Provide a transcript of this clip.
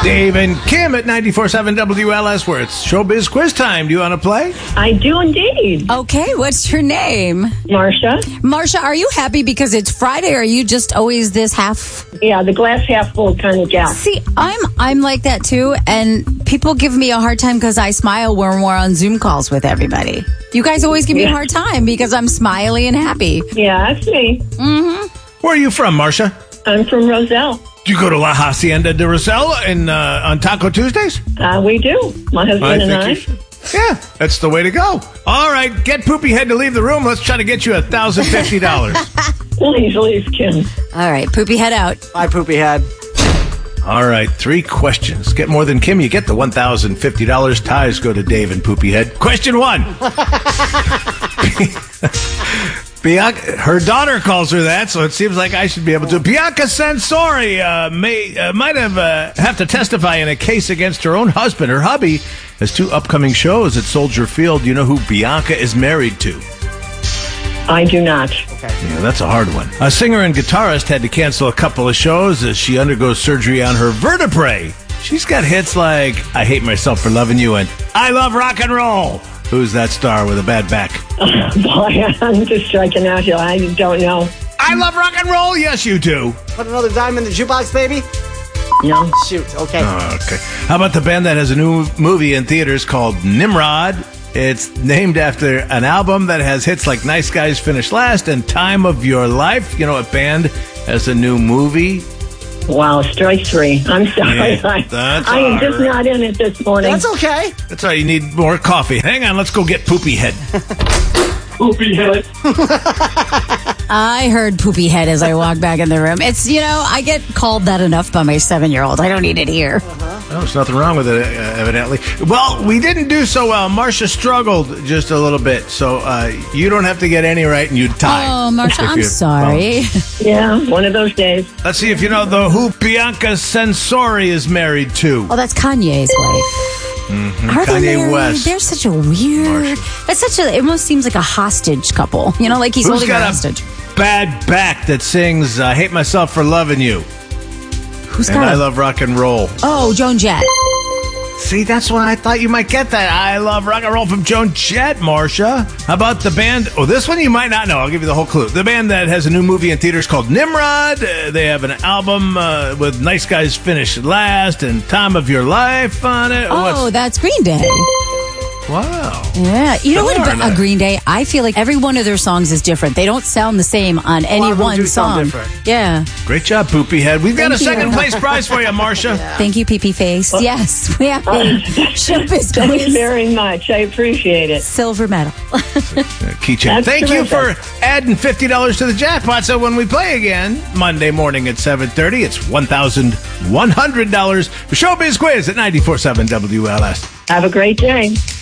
Dave and Kim at 94.7 WLS, where it's Showbiz Quiz Time. Do you want to play? I do indeed. Okay, what's your name? Marcia? Marcia, are you happy because it's Friday, or are you just always this half? Yeah, the glass half full kind of gal. See, I'm like that too, and people give me a hard time because I smile when we're on Zoom calls with everybody. You guys always give me a hard time because I'm smiley and happy. Yeah, that's me. Where are you from, Marcia? I'm from Roselle. Do you go to La Hacienda de Roselle on Taco Tuesdays? We do. My husband and I. Yeah, that's the way to go. All right, get Poopy Head to leave the room. Let's try to get you $1,050. Please leave, Kim. All right, Poopy, head out. Bye, Poopy Head. All right, 3 questions. Get more than Kim, you get the $1,050. Ties go to Dave and Poopy Head. Question 1. Bianca, her daughter calls her that, so it seems like I should be able to. Bianca Sansori might have to testify in a case against her own husband. Her hubby has 2 upcoming shows at Soldier Field. Do you know who Bianca is married to? I do not. Okay. Yeah, that's a hard one. A singer and guitarist had to cancel a couple of shows as she undergoes surgery on her vertebrae. She's got hits like I Hate Myself for Loving You and I Love Rock and Roll. Who's that star with a bad back? Boy, I'm just striking out here. I don't know. I love rock and roll. Yes, you do. Put another dime in the jukebox, baby? No. Shoot, okay. Okay. How about the band that has a new movie in theaters called Nimrod? It's named after an album that has hits like Nice Guys Finish Last and Time of Your Life. You know what band has a new movie? Wow, strike 3. I'm sorry. Yeah, that's I am all just right. not in it this morning. That's okay. That's all right. You need more coffee. Hang on. Let's go get Poopy Head. Poopy Head. I heard Poopy Head as I walked back in the room. It's, I get called that enough by my 7-year-old. I don't need it here. Oh, there's nothing wrong with it, evidently. Well, we didn't do so well. Marcia struggled just a little bit, so you don't have to get any right, and you tie. Oh, Marcia, I'm sorry. Yeah, one of those days. Let's see if you know who Bianca Sansori is married to. Oh, that's Kanye's wife. Are they Kanye married? West. They're such a weird. It almost seems like a hostage couple. Like he's Who's holding her got hostage. a bad back that sings I Hate Myself for Loving You Who's and got I Love Rock and Roll. Oh, Joan Jett. See, that's why I thought you might get that. I Love Rock and Roll from Joan Jett, Marcia. How about the band? Oh, this one you might not know. I'll give you the whole clue. The band that has a new movie in theaters called Nimrod. They have an album with Nice Guys Finish Last and Time of Your Life on it. Oh, that's Green Day. Wow. Yeah. You know what Darn about it. Green Day? I feel like every one of their songs is different. They don't sound the same on any of them one do sound song. different. Yeah. Great job, Poopy Head. We've got Thank a you. second place prize for you, Marcia. Thank you, Pee-Pee Face. Yes, we have a Showbiz Thanks Quiz very much. I appreciate it. silver medal. Keychain. That's Thank you terrific. for adding $50 to the jackpot. So when we play again Monday morning at 7:30, it's $1,100 for Showbiz Quiz at 94.7 WLS. Have a great day.